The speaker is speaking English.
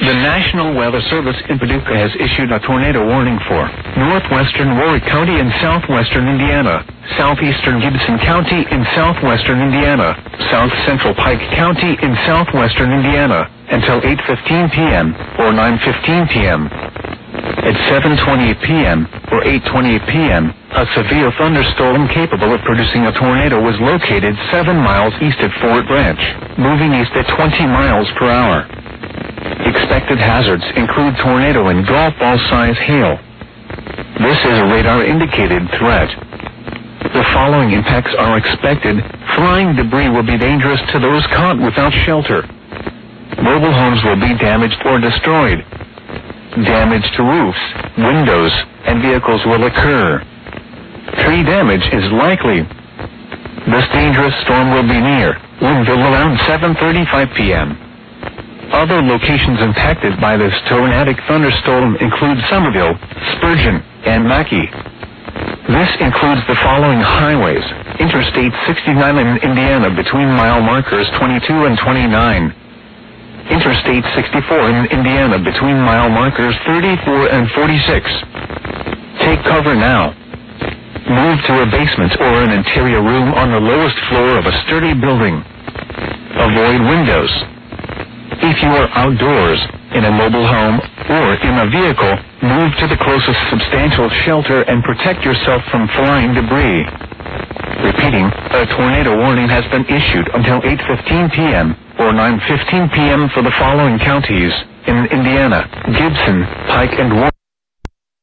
The National Weather Service in Paducah has issued a tornado warning for northwestern Warwick County in southwestern Indiana, southeastern Gibson County in southwestern Indiana, south central Pike County in southwestern Indiana, until 8:15 p.m. or 9:15 p.m. At 7:28 p.m. or 8:28 p.m., a severe thunderstorm capable of producing a tornado was located 7 miles east of Fort Branch, moving east at 20 miles per hour. Expected hazards include tornado and golf ball size hail. This is a radar-indicated threat. The following impacts are expected. Flying debris will be dangerous to those caught without shelter. Mobile homes will be damaged or destroyed. Damage to roofs, windows, and vehicles will occur. Tree damage is likely. This dangerous storm will be near Linville around 7:35 p.m. Other locations impacted by this tornadic thunderstorm include Somerville, Spurgeon, and Mackay. This includes the following highways: Interstate 69 in Indiana between mile markers 22 and 29. Interstate 64 in Indiana between mile markers 34 and 46. Take cover now. Move to a basement or an interior room on the lowest floor of a sturdy building. Avoid windows. If you are outdoors, in a mobile home, or in a vehicle, move to the closest substantial shelter and protect yourself from flying debris. Repeating, a tornado warning has been issued until 8:15 p.m. or 9:15 p.m. for the following counties in Indiana: Gibson, Pike, and Warwick.